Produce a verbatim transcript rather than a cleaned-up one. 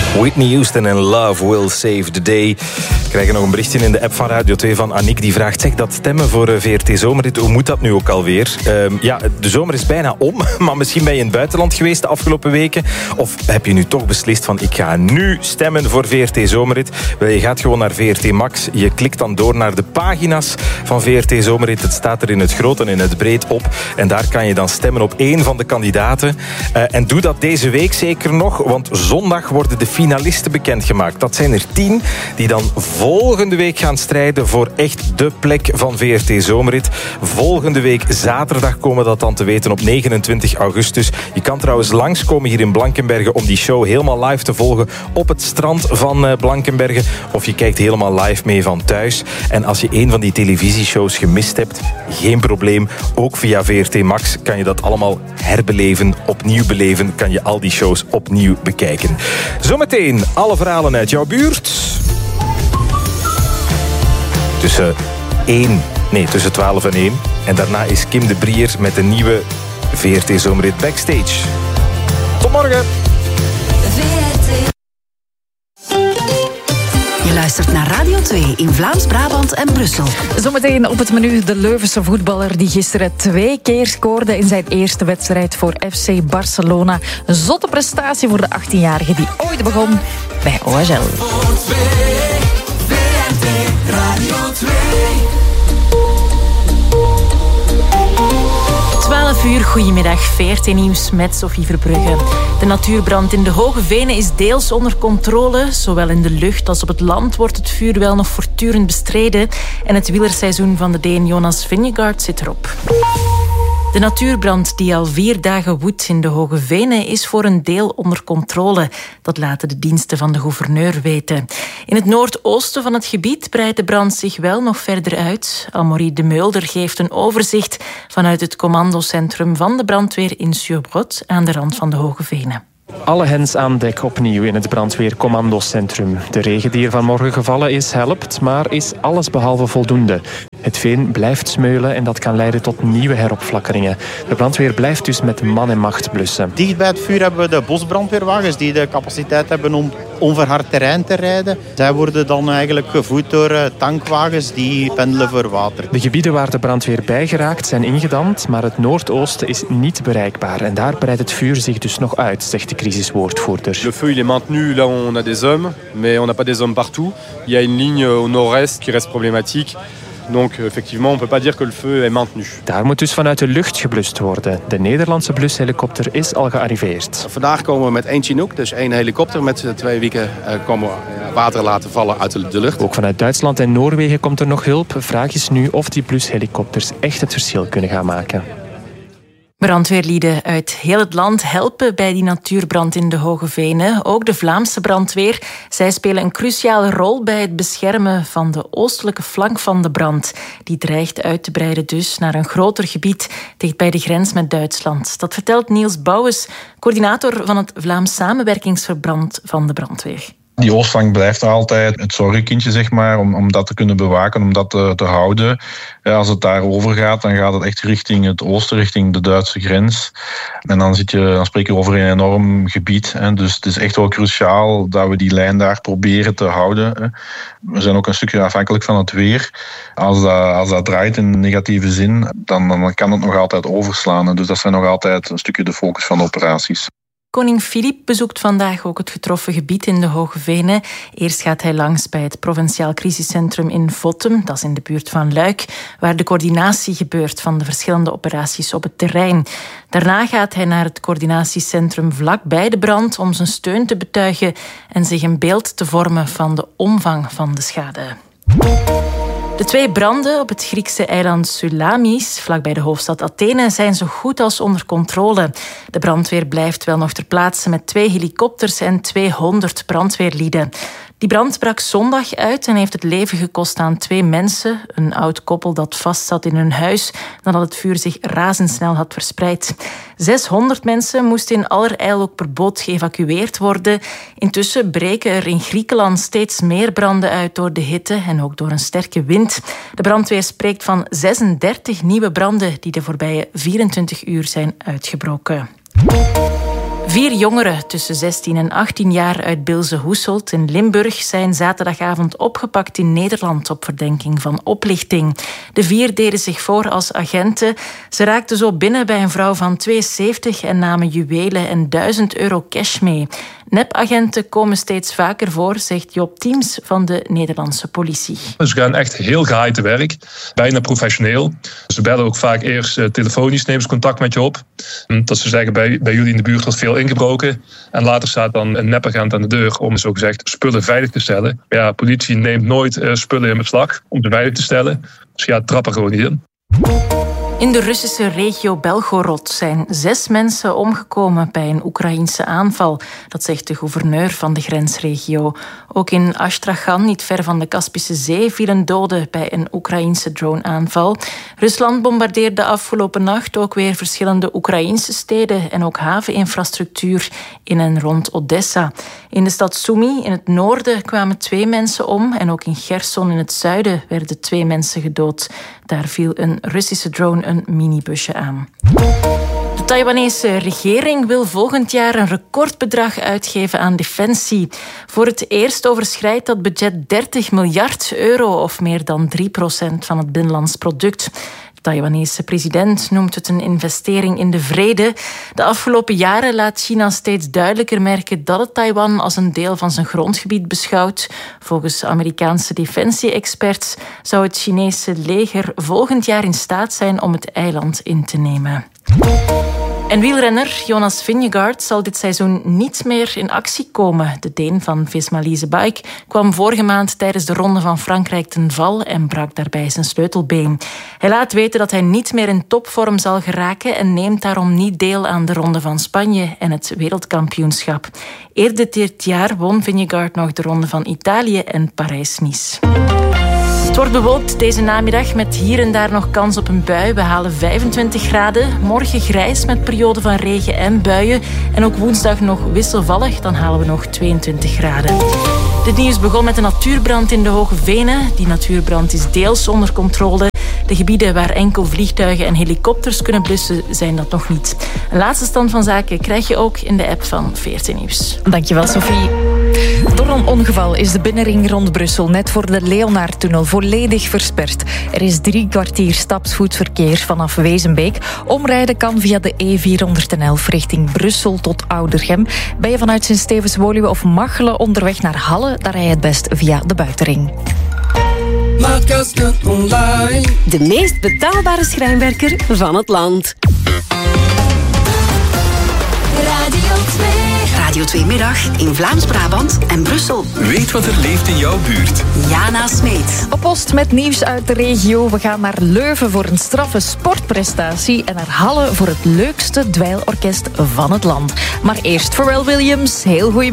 Whitney Houston en Love Will Save the Day. We krijgen nog een berichtje in de app van Radio twee van Annick. Die vraagt, zeg, dat stemmen voor V R T Zomerrit, hoe moet dat nu ook alweer? Um, ja, de zomer is bijna om, maar misschien ben je in het buitenland geweest de afgelopen weken. Of heb je nu toch beslist van, ik ga nu stemmen voor V R T Zomerrit? Wel, je gaat gewoon naar V R T Max. Je klikt dan door naar de pagina's van V R T Zomerrit. Het staat er in het groot en in het breed op. En daar kan je dan stemmen op één van de kandidaten. Uh, en doe dat deze week zeker nog, want zondag worden de finalisten bekendgemaakt. Dat zijn er tien die dan volgende week gaan strijden voor echt de plek van V R T Zomerrit. Volgende week zaterdag komen we dat dan te weten op negenentwintig augustus. Je kan trouwens langskomen hier in Blankenberge om die show helemaal live te volgen op het strand van Blankenberge. Of je kijkt helemaal live mee van thuis. En als je een van die televisieshows gemist hebt, geen probleem. Ook via V R T Max kan je dat allemaal herbeleven, opnieuw beleven. Kan je al die shows opnieuw bekijken. Zometeen alle verhalen uit jouw buurt. Tussen één, nee, tussen twaalf en één. En daarna is Kim de Brier met de nieuwe V R T Zomerrit Backstage. Tot morgen! Je luistert naar Radio twee in Vlaams-Brabant en Brussel. Zometeen op het menu de Leuvense voetballer die gisteren twee keer scoorde in zijn eerste wedstrijd voor F C Barcelona. Een zotte prestatie voor de achttienjarige die ooit begon bij O H L. twaalf uur, goedemiddag, V R T Nieuws met Sophie Verbrugge. De natuurbrand in de Hoge Venen is deels onder controle. Zowel in de lucht als op het land wordt het vuur wel nog voortdurend bestreden. En het wielerseizoen van de Deen Jonas Vingegaard zit erop. De natuurbrand die al vier dagen woedt in de Hoge Venen is voor een deel onder controle. Dat laten de diensten van de gouverneur weten. In het noordoosten van het gebied breidt de brand zich wel nog verder uit. Amaury de Meulder geeft een overzicht vanuit het commandocentrum van de brandweer in Surbrot aan de rand van de Hoge Venen. Alle hens aan dek opnieuw in het brandweercommandocentrum. De regen die er vanmorgen gevallen is helpt, maar is allesbehalve voldoende. Het veen blijft smeulen en dat kan leiden tot nieuwe heropflakkeringen. De brandweer blijft dus met man en macht blussen. Dicht bij het vuur hebben we de bosbrandweerwagens die de capaciteit hebben om onverhard terrein te rijden. Zij worden dan eigenlijk gevoed door tankwagens die pendelen voor water. De gebieden waar de brandweer bij geraakt zijn ingedamd, maar het noordoosten is niet bereikbaar. En daar breidt het vuur zich dus nog uit, zegt de crisiswoordvoerder. Le feu il est maintenu là où on a des hommes, mais on n'a pas des hommes partout. Il y a une ligne au nord-est qui reste problématique. Donc effectivement, on peut pas dire que le feu est maintenu. Daar moet dus vanuit de lucht geblust worden. De Nederlandse blushelikopter is al gearriveerd. Vandaag komen we met één Chinook, dus één helikopter. Met twee weken uh, komen we water laten vallen uit de lucht. Ook vanuit Duitsland en Noorwegen komt er nog hulp. Vraag is nu of die blushelikopters echt het verschil kunnen gaan maken. Brandweerlieden uit heel het land helpen bij die natuurbrand in de Hoge Venen. Ook de Vlaamse brandweer. Zij spelen een cruciale rol bij het beschermen van de oostelijke flank van de brand. Die dreigt uit te breiden dus naar een groter gebied dicht bij de grens met Duitsland. Dat vertelt Niels Bouwens, coördinator van het Vlaams Samenwerkingsverband van de brandweer. Die oostflank blijft altijd het zorgenkindje, zeg maar, om, om dat te kunnen bewaken, om dat te, te houden. Ja, als het daar over gaat, dan gaat het echt richting het oosten, richting de Duitse grens. En dan, zit je, dan spreken we over een enorm gebied. Hè. Dus het is echt wel cruciaal dat we die lijn daar proberen te houden. Hè. We zijn ook een stukje afhankelijk van het weer. Als dat, als dat draait in negatieve zin, dan, dan kan het nog altijd overslaan. Hè. Dus dat zijn nog altijd een stukje de focus van de operaties. Koning Filip bezoekt vandaag ook het getroffen gebied in de Hoge Venen. Eerst gaat hij langs bij het Provinciaal Crisiscentrum in Vottem, dat is in de buurt van Luik, waar de coördinatie gebeurt van de verschillende operaties op het terrein. Daarna gaat hij naar het coördinatiecentrum vlak bij de brand om zijn steun te betuigen en zich een beeld te vormen van de omvang van de schade. De twee branden op het Griekse eiland Salamis, vlakbij de hoofdstad Athene, zijn zo goed als onder controle. De brandweer blijft wel nog ter plaatse met twee helikopters en tweehonderd brandweerlieden. Die brand brak zondag uit en heeft het leven gekost aan twee mensen. Een oud koppel dat vastzat in hun huis nadat het vuur zich razendsnel had verspreid. zeshonderd mensen moesten in allerijl ook per boot geëvacueerd worden. Intussen breken er in Griekenland steeds meer branden uit door de hitte en ook door een sterke wind. De brandweer spreekt van zesendertig nieuwe branden die de voorbije vierentwintig uur zijn uitgebroken. Vier jongeren tussen zestien en achttien jaar uit Bilze-Hoeselt in Limburg zijn zaterdagavond opgepakt in Nederland op verdenking van oplichting. De vier deden zich voor als agenten. Ze raakten zo binnen bij een vrouw van tweeënzeventig en namen juwelen en duizend euro cash mee. Nepagenten komen steeds vaker voor, zegt Job Teams van de Nederlandse politie. Ze gaan echt heel geheim te werk, bijna professioneel. Ze bellen ook vaak eerst uh, telefonisch, nemen ze contact met je op. Dat ze zeggen, bij, bij jullie in de buurt wordt veel ingebroken. En later staat dan een nepagent aan de deur om zogezegd spullen veilig te stellen. Maar ja, politie neemt nooit uh, spullen in beslag om ze veilig te stellen. Dus ja, trappen gewoon niet in. In de Russische regio Belgorod zijn zes mensen omgekomen bij een Oekraïense aanval. Dat zegt de gouverneur van de grensregio. Ook in Astrachan, niet ver van de Kaspische Zee, vielen doden bij een Oekraïense droneaanval. Rusland bombardeerde afgelopen nacht ook weer verschillende Oekraïense steden en ook haveninfrastructuur in en rond Odessa. In de stad Sumy in het noorden kwamen twee mensen om en ook in Gerson in het zuiden werden twee mensen gedood. Daar viel een Russische drone een minibusje aan. De Taiwanese regering wil volgend jaar een recordbedrag uitgeven aan defensie. Voor het eerst overschrijdt dat budget dertig miljard euro of meer dan drie procent van het binnenlands product. De Taiwanese president noemt het een investering in de vrede. De afgelopen jaren laat China steeds duidelijker merken dat het Taiwan als een deel van zijn grondgebied beschouwt. Volgens Amerikaanse defensie-experts zou het Chinese leger volgend jaar in staat zijn om het eiland in te nemen. En wielrenner Jonas Vingegaard zal dit seizoen niet meer in actie komen. De Deen van Visma Leasebike kwam vorige maand tijdens de Ronde van Frankrijk ten val en brak daarbij zijn sleutelbeen. Hij laat weten dat hij niet meer in topvorm zal geraken en neemt daarom niet deel aan de Ronde van Spanje en het wereldkampioenschap. Eerder dit jaar won Vingegaard nog de Ronde van Italië en Parijs-Nice. Het wordt bewolkt deze namiddag met hier en daar nog kans op een bui. We halen vijfentwintig graden. Morgen grijs met perioden van regen en buien. En ook woensdag nog wisselvallig. Dan halen we nog tweeëntwintig graden. Dit nieuws begon met een natuurbrand in de Hoge Venen. Die natuurbrand is deels onder controle. De gebieden waar enkel vliegtuigen en helikopters kunnen blussen zijn dat nog niet. Een laatste stand van zaken krijg je ook in de app van V R T Nieuws. Dankjewel, Sophie. Door een ongeval is de binnenring rond Brussel net voor de Leonardtunnel volledig versperd. Er is drie kwartier stapsvoetverkeer vanaf Wezenbeek. Omrijden kan via de E vierhonderdelf richting Brussel tot Oudergem. Ben je vanuit Sint-Stevens-Woluwe of Machelen onderweg naar Halle, dan rij je het best via de buitenring. De meest betaalbare schrijnwerker van het land. Radio twee. Radio twee Middag in Vlaams-Brabant en Brussel. Weet wat er leeft in jouw buurt. Jana Smeet. Op post met nieuws uit de regio. We gaan naar Leuven voor een straffe sportprestatie en naar Halle voor het leukste dweilorkest van het land. Maar eerst Pharrell Williams. Heel goeie